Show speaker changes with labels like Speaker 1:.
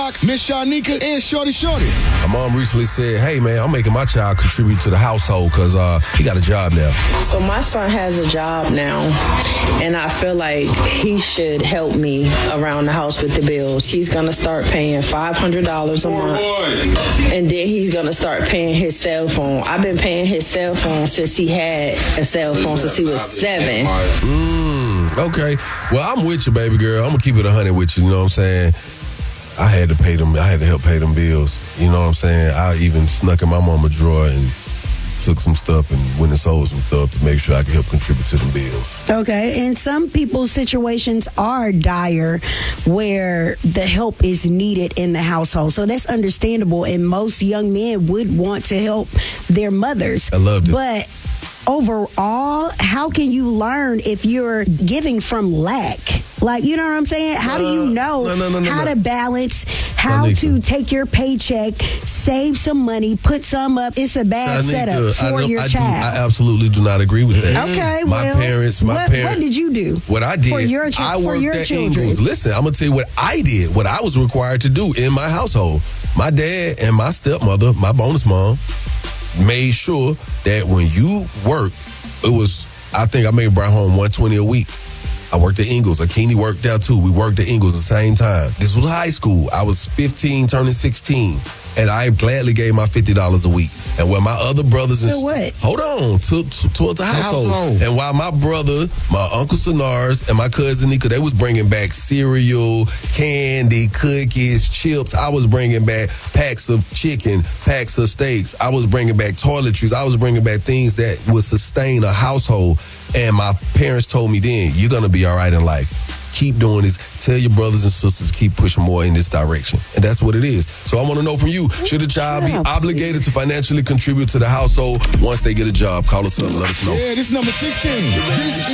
Speaker 1: Miss Shanika, and Shorty.
Speaker 2: My mom recently said, hey, man, I'm making my child contribute to the household because he got a job now.
Speaker 3: So my son has a job now, and I feel like he should help me around the house with the bills. He's going to start paying $500 a month, and then he's going to start paying his cell phone. I've been paying his cell phone since he had a cell phone since he was 7.
Speaker 2: Okay. Well, I'm with you, baby girl. I'm going to keep it 100 with you, you know what I'm saying? I had to pay them. I had to help pay them bills. You know what I'm saying? I even snuck in my mama's drawer and took some stuff and went and sold some stuff to make sure I could help contribute to them bills.
Speaker 4: Okay, and some people's situations are dire where the help is needed in the household. So that's understandable, and most young men would want to help their mothers.
Speaker 2: I loved it.
Speaker 4: But overall, how can you learn if you're giving from lack? Like, you know what I'm saying? How do you know how to balance, how to take your paycheck, save some money, put some up? It's a bad setup for your child.
Speaker 2: I absolutely do not agree with that.
Speaker 4: Okay,
Speaker 2: my parents. What
Speaker 4: did you do?
Speaker 2: What I did,
Speaker 4: for your children.
Speaker 2: Listen, I'm going to tell you what I did, what I was required to do in my household. My dad and my stepmother, my bonus mom, made sure that when you work, I think I made Brian home $120 a week. I worked at Ingles. Akini worked out too. We worked at Ingles at the same time. This was high school. I was 15, turning 16. And I gladly gave my $50 a week. And while my other brothers towards the household. And while my brother, my Uncle Sonars, and my cousin Nika, they was bringing back cereal, candy, cookies, chips. I was bringing back packs of chicken, packs of steaks. I was bringing back toiletries. I was bringing back things that would sustain a household. And my parents told me then, you're going to be all right in life. Keep doing this. Tell your brothers and sisters keep pushing more in this direction. And that's what it is. So I want to know from you, should a child be obligated to financially contribute to the household once they get a job? Call us up and let us know.
Speaker 1: Yeah, this is number 16.